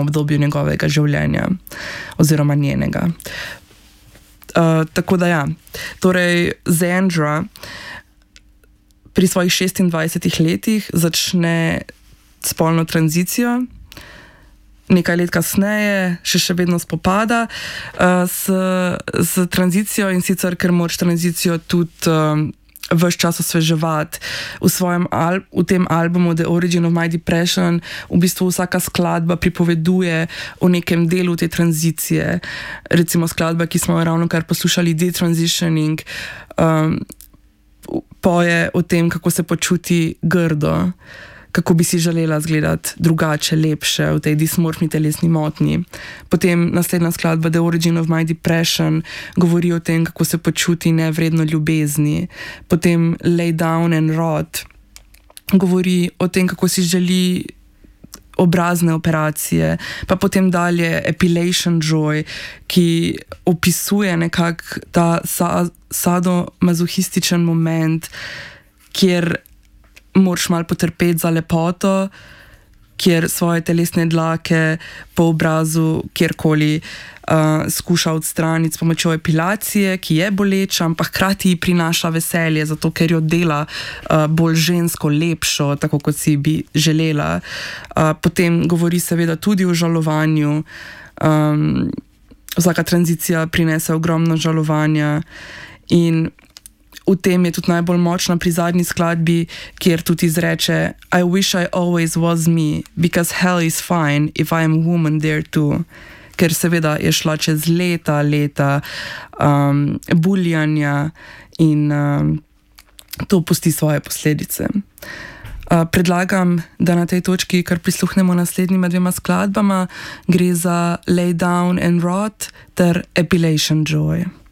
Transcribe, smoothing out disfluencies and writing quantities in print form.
obdobju njegovega življenja oziroma njenega. Tako da ja, torej Zandra pri svojih 26 letih začne spolno tranzicijo, nekaj let kasneje še vedno spopada s tranzicijo, in sicer ker moraš tranzicijo tudi ves čas osveževati. V tem albumu The Origin of My Depression v bistvu vsaka skladba pripoveduje o nekem delu te tranzicije. Recimo skladba, ki smo jo ravnokar poslušali, Detransitioning, poje o tem, kako se počuti grdo, kako bi si želela izgledati drugače, lepše v tej dismorfni telesni motnji. Potem naslednja skladba The Origin of My Depression govori o tem, kako se počuti nevredno ljubezni. Potem Lay Down and Rot govori o tem, kako si želi obrazne operacije. Pa potem dalje Epilation Joy, ki opisuje nekako ta sadomazohističen moment, kjer moraš malo potrpeti za lepoto, kjer svoje telesne dlake po obrazu kjerkoli skuša odstraniti s pomočjo epilacije, ki je boleča, ampak hkrati ji prinaša veselje, zato ker jo dela bolj žensko, lepšo, tako kot si bi želela. Potem govori seveda tudi o žalovanju. Vsaka tranzicija prinese ogromno žalovanja in v tem je tudi najbolj močna pri zadnji skladbi, kjer tudi izreče I wish I always was me, because hell is fine if I am a woman there too. Ker seveda je šla čez leta buljanja in to pusti svoje posledice. Predlagam, da na tej točki kar prisluhnemo naslednjima dvema skladbama. Gre za Lay Down and Rot ter Epilation Joy.